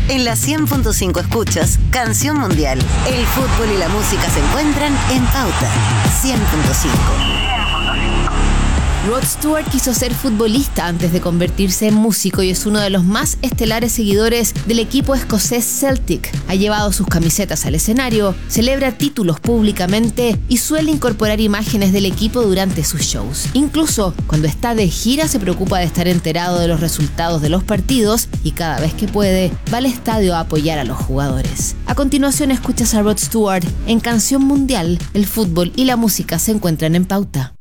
En la 100.5 escuchas Canción Mundial. El fútbol y la música se encuentran en Pauta 100.5. Rod Stewart quiso ser futbolista antes de convertirse en músico y es uno de los más estelares seguidores del equipo escocés Celtic. Ha llevado sus camisetas al escenario, celebra títulos públicamente y suele incorporar imágenes del equipo durante sus shows. Incluso cuando está de gira se preocupa de estar enterado de los resultados de los partidos y cada vez que puede va al estadio a apoyar a los jugadores. A continuación escuchas a Rod Stewart en Canción Mundial. El fútbol y la música se encuentran en Pauta.